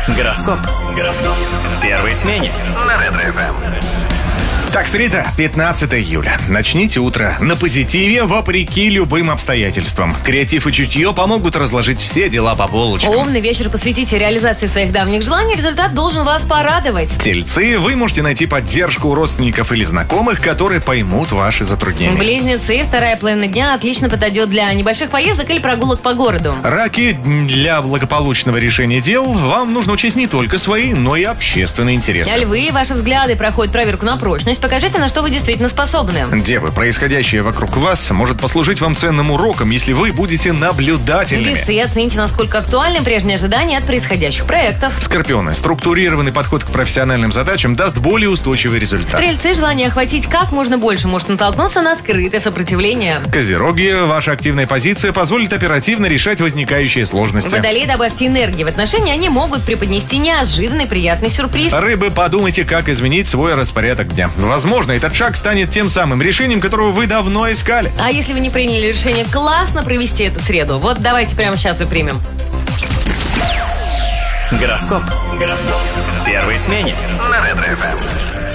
Гороскоп. В первой смене. На Ретро-ФМ. Так, среда, 15 июля. Начните утро на позитиве, вопреки любым обстоятельствам. Креатив и чутье помогут разложить все дела по полочкам. Умный вечер посвятите реализации своих давних желаний, результат должен вас порадовать. Тельцы, вы можете найти поддержку у родственников или знакомых, которые поймут ваши затруднения. Близнецы, вторая половина дня отлично подойдет для небольших поездок или прогулок по городу. Раки, для благополучного решения дел вам нужно учесть не только свои, но и общественные интересы. Львы, ваши взгляды проходят проверку на прочность. Покажите, на что вы действительно способны. Девы, происходящее вокруг вас может послужить вам ценным уроком, если вы будете наблюдательными. Весы, оцените, насколько актуальны прежние ожидания от происходящих проектов. Скорпионы, структурированный подход к профессиональным задачам даст более устойчивый результат. Стрельцы, желание охватить как можно больше может натолкнуться на скрытое сопротивление. Козероги, ваша активная позиция позволит оперативно решать возникающие сложности. Водолеи, добавьте энергии в отношения, они могут преподнести неожиданный приятный сюрприз. Рыбы, подумайте, как изменить свой распорядок дня. Возможно, этот шаг станет тем самым решением, которого вы давно искали. А если вы не приняли решение классно провести эту среду? Вот давайте прямо сейчас и примем. Гороскоп. В первой смене. На Ретро-ФМ.